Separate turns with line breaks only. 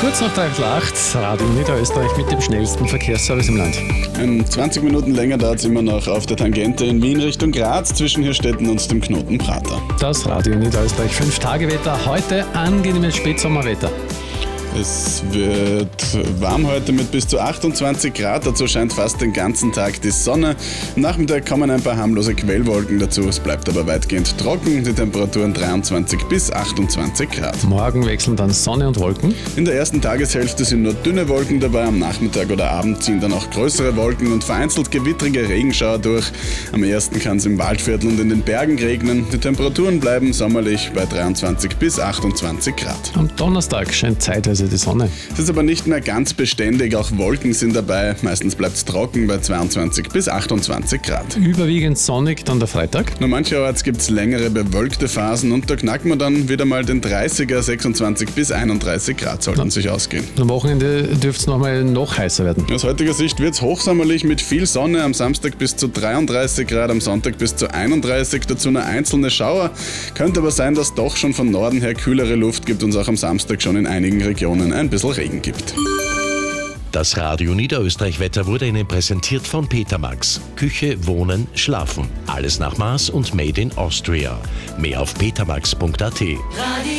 Kurz nach 3:08, Radio Niederösterreich mit dem schnellsten Verkehrsservice im Land.
20 Minuten länger dauert es immer noch auf der Tangente in Wien Richtung Graz zwischen Hirstetten und dem Knoten Prater.
Das Radio Niederösterreich 5-Tage-Wetter. Heute angenehmes Spätsommerwetter.
Es wird warm heute mit bis zu 28 Grad, dazu scheint fast den ganzen Tag die Sonne. Am Nachmittag kommen ein paar harmlose Quellwolken dazu, es bleibt aber weitgehend trocken, die Temperaturen 23 bis 28 Grad.
Morgen wechseln dann Sonne und Wolken.
In der ersten Tageshälfte sind nur dünne Wolken dabei, am Nachmittag oder Abend ziehen dann auch größere Wolken und vereinzelt gewittrige Regenschauer durch. Am ersten kann es im Waldviertel und in den Bergen regnen, die Temperaturen bleiben sommerlich bei 23 bis 28 Grad.
Am Donnerstag scheint zeitweise die Sonne.
Es ist aber nicht mehr ganz beständig, auch Wolken sind dabei. Meistens bleibt es trocken bei 22 bis 28 Grad.
Überwiegend sonnig dann der Freitag.
Nur mancherorts gibt es längere bewölkte Phasen und da knacken wir dann wieder mal den 30er, 26 bis 31 Grad sollten sich ausgehen.
Am Wochenende dürfte es noch heißer werden.
Aus heutiger Sicht wird es hochsommerlich mit viel Sonne, am Samstag bis zu 33 Grad, am Sonntag bis zu 31, dazu nur einzelne Schauer. Könnte aber sein, dass doch schon von Norden her kühlere Luft gibt und es auch am Samstag schon in einigen Regionen ein bisschen Regen gibt.
Das Radio Niederösterreich Wetter wurde Ihnen präsentiert von Petermax. Küche, Wohnen, Schlafen. Alles nach Maß und Made in Austria. Mehr auf petermax.at.